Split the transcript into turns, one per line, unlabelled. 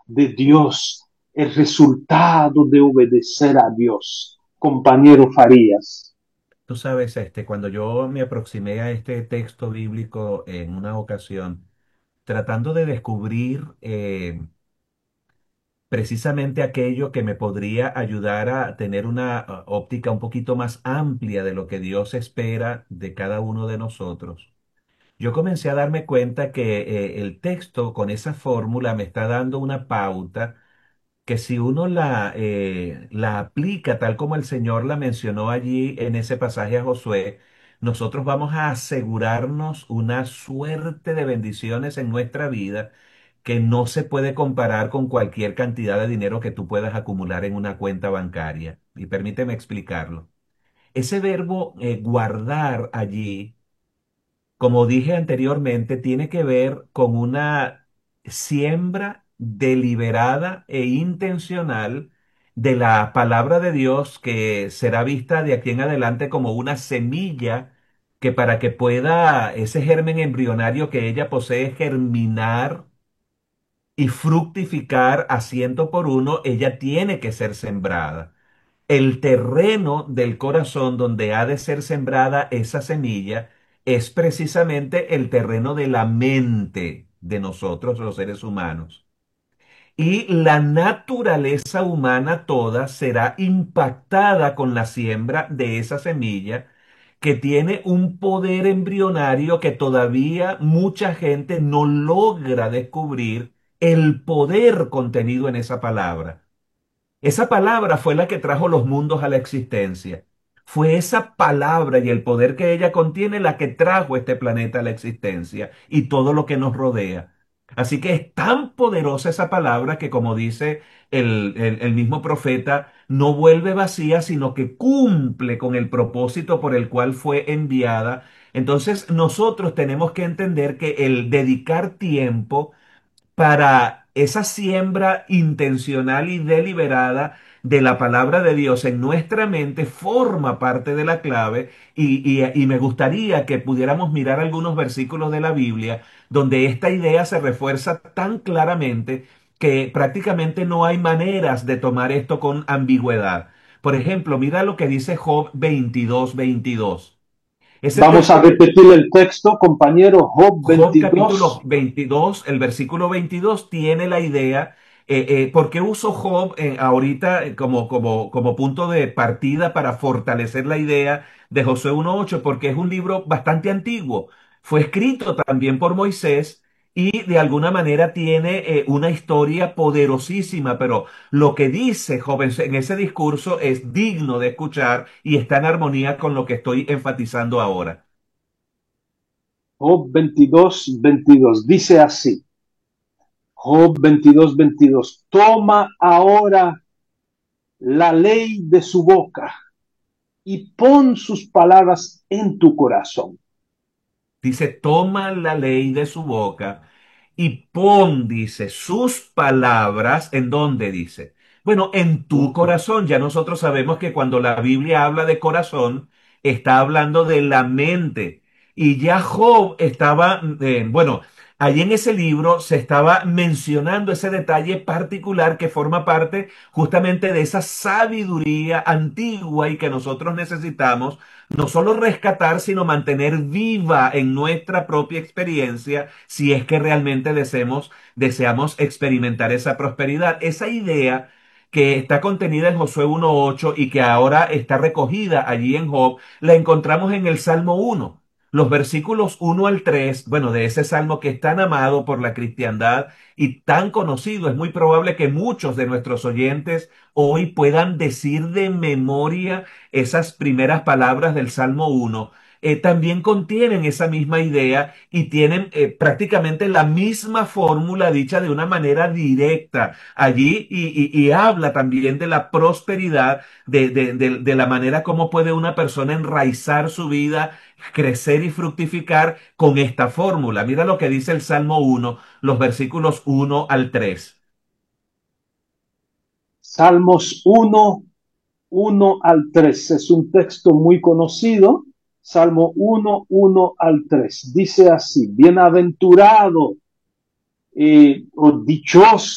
de Dios, el resultado de obedecer a Dios, compañero Farías?
Tú sabes, cuando yo me aproximé a este texto bíblico en una ocasión, tratando de descubrir precisamente aquello que me podría ayudar a tener una óptica un poquito más amplia de lo que Dios espera de cada uno de nosotros, yo comencé a darme cuenta que el texto con esa fórmula me está dando una pauta que si uno la aplica tal como el Señor la mencionó allí en ese pasaje a Josué, nosotros vamos a asegurarnos una suerte de bendiciones en nuestra vida que no se puede comparar con cualquier cantidad de dinero que tú puedas acumular en una cuenta bancaria. Y permíteme explicarlo. Ese verbo guardar allí, como dije anteriormente, tiene que ver con una siembra deliberada e intencional de la palabra de Dios que será vista de aquí en adelante como una semilla que para que pueda ese germen embrionario que ella posee germinar y fructificar a ciento por uno, ella tiene que ser sembrada. El terreno del corazón donde ha de ser sembrada esa semilla es precisamente el terreno de la mente de nosotros, los seres humanos. Y la naturaleza humana toda será impactada con la siembra de esa semilla que tiene un poder embrionario que todavía mucha gente no logra descubrir el poder contenido en esa palabra. Esa palabra fue la que trajo los mundos a la existencia. Fue esa palabra y el poder que ella contiene la que trajo este planeta a la existencia y todo lo que nos rodea. Así que es tan poderosa esa palabra que, como dice el mismo profeta, no vuelve vacía, sino que cumple con el propósito por el cual fue enviada. Entonces nosotros tenemos que entender que el dedicar tiempo para esa siembra intencional y deliberada de la palabra de Dios en nuestra mente forma parte de la clave y me gustaría que pudiéramos mirar algunos versículos de la Biblia donde esta idea se refuerza tan claramente que prácticamente no hay maneras de tomar esto con ambigüedad. Por ejemplo, mira lo que dice Job 22:22. Ese
Vamos a
texto
repetir el texto, compañero, Job
Job capítulo
22.
22, el versículo 22 tiene la idea, ¿por qué uso Job ahorita como punto de partida para fortalecer la idea de Josué 1:8? Porque es un libro bastante antiguo. Fue escrito también por Moisés y de alguna manera tiene una historia poderosísima, pero lo que dice Job en ese discurso es digno de escuchar y está en armonía con lo que estoy enfatizando ahora.
Job 22:22. Dice así, Job 22:22. Toma ahora la ley de su boca y pon sus palabras en tu corazón.
Dice, toma la ley de su boca y pon, dice, sus palabras, ¿en dónde dice? Bueno, en tu corazón. Ya nosotros sabemos que cuando la Biblia habla de corazón, está hablando de la mente. Y ya Job estaba, bueno, allí en ese libro se estaba mencionando ese detalle particular que forma parte justamente de esa sabiduría antigua y que nosotros necesitamos no solo rescatar, sino mantener viva en nuestra propia experiencia si es que realmente deseamos experimentar esa prosperidad. Esa idea que está contenida en Josué 1:8 y que ahora está recogida allí en Job, la encontramos en el Salmo 1. Los versículos 1 al 3, bueno, de ese salmo que es tan amado por la cristiandad y tan conocido, es muy probable que muchos de nuestros oyentes hoy puedan decir de memoria esas primeras palabras del Salmo 1, también contienen esa misma idea y tienen prácticamente la misma fórmula dicha de una manera directa allí y habla también de la prosperidad, de la manera como puede una persona enraizar su vida, crecer y fructificar con esta fórmula. Mira lo que dice el Salmo 1, los versículos 1 al 3.
Salmos 1:1 al 3. Es un texto muy conocido. Salmo 1:1 al 3. Dice así, bienaventurado o dichoso